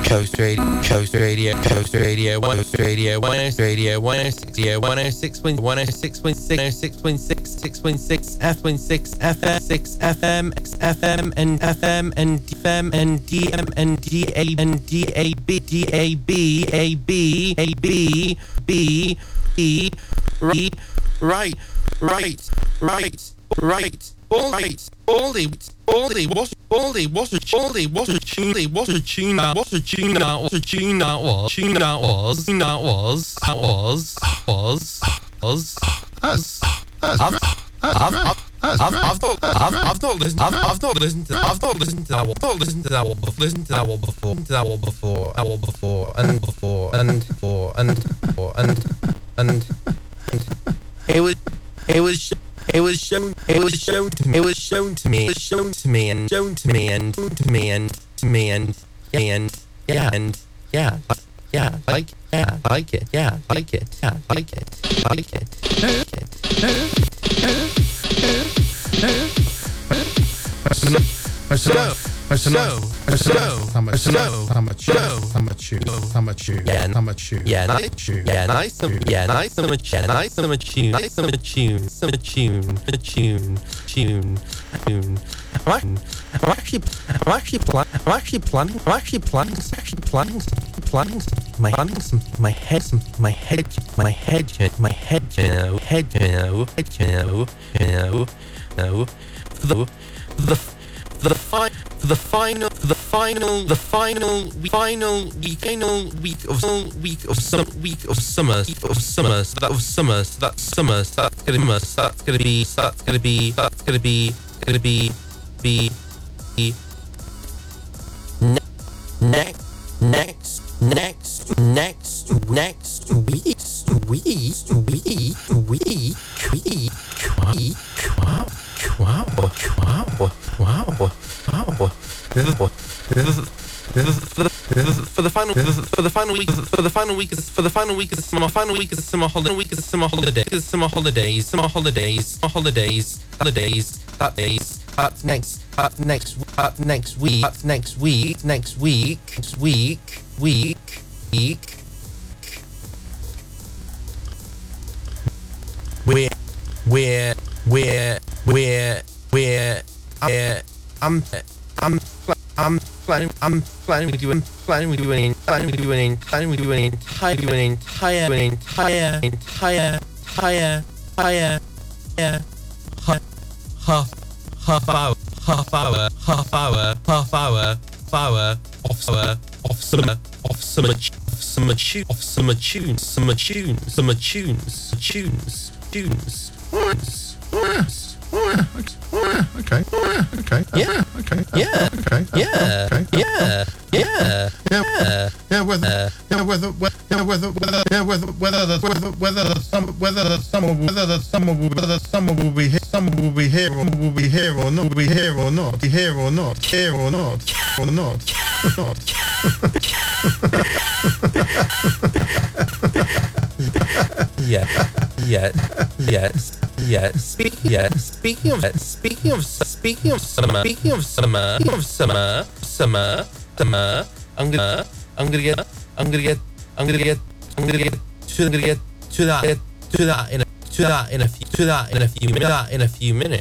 Coast Radio, Coast Radio, Coast Radio, Coast Radio, 106 Radio, 106.6, FM, 6 FM, FM and FM and FM and DM and DA and DAB, right. I've not listened to that one before, and it was shown to me, like it. I'm actually planning my head, the final week of summer. That's gonna be next For the final week is summer holidays. Next week. I'm planning with you an entire half hour of summer tunes. Okay. Whether the summer will be here or not. Speaking of summer, I'm gonna get to that in a few minutes.